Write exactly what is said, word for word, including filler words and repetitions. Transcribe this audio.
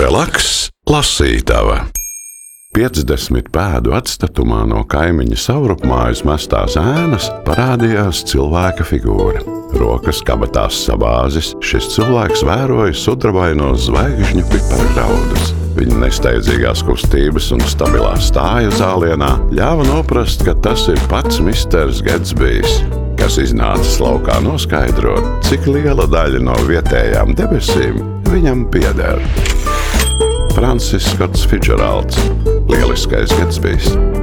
Relaks, lasītava. piecdesmit pēdu atstatumā no kaimiņa savrupmājas mestās ēnas parādījās cilvēka figūra. Rokas kabatās sabāzis, šis cilvēks vēroja sudrabainos zvaigžņu pipargraudus. Viņa nesteidzīgās kustības un stabilā stāja zālienā ļāva noprast, ka tas ir pats misters Getsbijs, kas iznācis laukā noskaidrot, cik liela daļa no vietējām debesīm viņam pieder. Francis Skots Fitzgeralds, Lieliskais Getsbijs.